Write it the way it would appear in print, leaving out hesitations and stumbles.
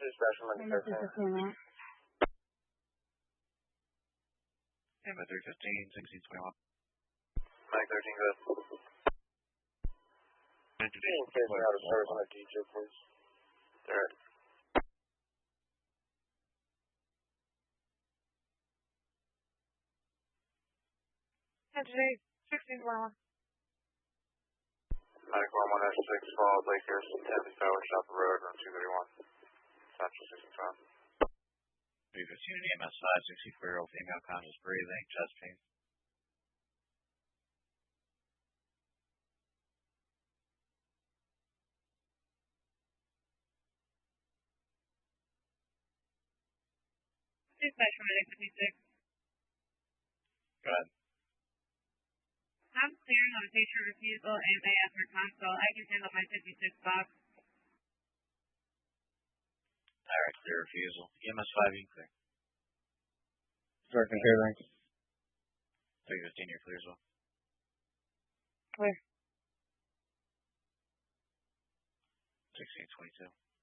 Dispatch from Monday 13. Number 315, 1621. Mike 13, good. Can you place me out of service on a DJ, please? Alright. And today, 1621. Mike 1106, followed Lake Harrison, Taffy Tower, Shop Road, room 231. Central 65. 315 EMS 5, 64-year-old female, conscious breathing, chest pain. Dispatch from Monday 56. Go ahead. I'm clearing on a patient refusal and they ask for consult. I can handle my 56 box. Alright, clear refusal. EMS 5, you can clear. Sergeant Haring. 315, you're clear as well. Clear. 1622.